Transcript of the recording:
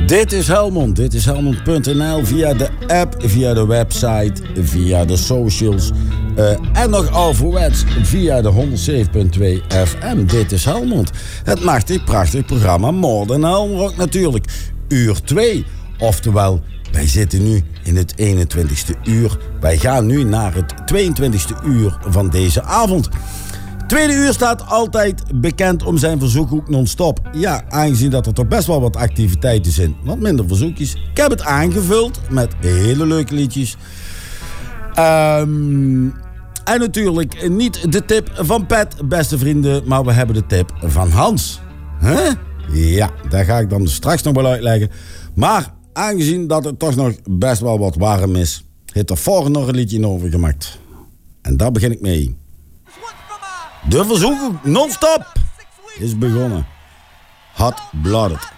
Dit is Helmond. Dit is Helmond.nl via de app, via de website, via de socials. En nog ouderwets via de 107.2 FM. Dit is Helmond. Het prachtig programma More Than Helmrock natuurlijk. Uur 2. Oftewel, wij zitten nu in het 21ste uur. Wij gaan nu naar het 22ste uur van deze avond. Tweede uur staat altijd bekend om zijn verzoekhoek non-stop. Ja, aangezien dat er toch best wel wat activiteiten zijn. Wat minder verzoekjes. Ik heb het aangevuld met hele leuke liedjes. En natuurlijk niet de tip van Pat, beste vrienden. Maar we hebben de tip van Hans. Huh? Ja, daar ga ik dan straks nog wel uitleggen. Maar aangezien dat het toch nog best wel wat warm is, heeft er vorige nog een liedje over gemaakt. En daar begin ik mee. De verzoekhoek non-stop is begonnen. Hot Blooded.